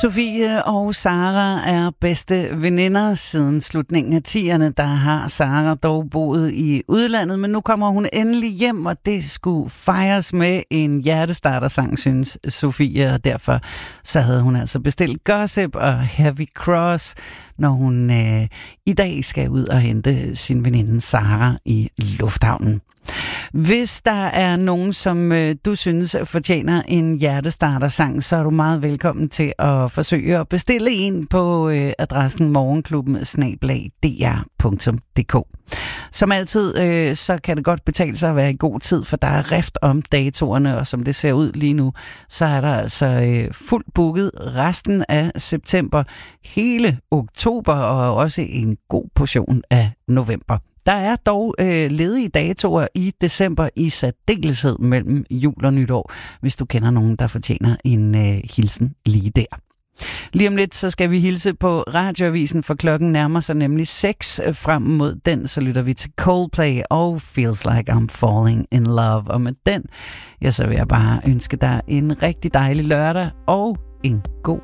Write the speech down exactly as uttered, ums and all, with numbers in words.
Sofie og Sara er bedste veninder siden slutningen af tierne. Der har Sara dog boet i udlandet, men nu kommer hun endelig hjem, og det skulle fejres med en hjertestartersang, synes Sofie, og derfor så havde hun altså bestilt Gossip og Heavy Cross, når hun øh, i dag skal ud og hente sin veninde Sara i lufthavnen. Hvis der er nogen, som øh, du synes fortjener en hjertestartersang, så er du meget velkommen til at forsøge at bestille en på øh, adressen morgenklubben bindestreg d r punktum d k. Som altid, øh, så kan det godt betale sig at være i god tid, for der er rift om datoerne, og som det ser ud lige nu, så er der altså øh, fuldt booket resten af september, hele oktober og også en god portion af november. Der er dog øh, ledige datoer i december i særdeleshed mellem jul og nytår, hvis du kender nogen, der fortjener en øh, hilsen lige der. Lige om lidt, så skal vi hilse på Radioavisen, for klokken nærmer sig nemlig seks. Frem mod den, så lytter vi til Coldplay og Feels Like I'm Falling in Love. Og med den, ja, så vil jeg bare ønske dig en rigtig dejlig lørdag og en god